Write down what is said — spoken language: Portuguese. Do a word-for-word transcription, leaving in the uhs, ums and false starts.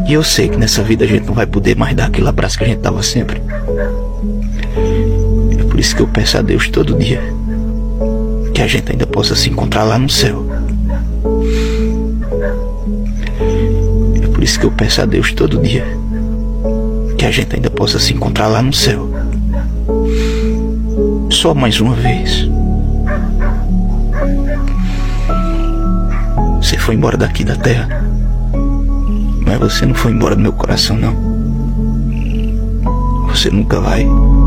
E eu sei que nessa vida a gente não vai poder mais dar aquele abraço que a gente dava sempre. É por isso que eu peço a Deus todo dia que a gente ainda possa se encontrar lá no céu. É por isso que eu peço a Deus todo dia que a gente ainda possa se encontrar lá no céu. Só mais uma vez. Você foi embora daqui da terra, mas você não foi embora do meu coração, não. Você nunca vai.